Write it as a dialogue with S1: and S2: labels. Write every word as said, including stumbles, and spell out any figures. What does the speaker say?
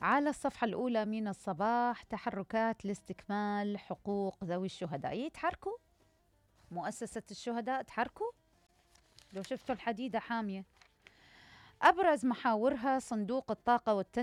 S1: على الصفحة الأولى من الصباح تحركات لاستكمال حقوق ذوي الشهداء. يتحركوا مؤسسة الشهداء، تحركوا لو شفتوا الحديدة حامية. أبرز محاورها صندوق الطاقة والتنمية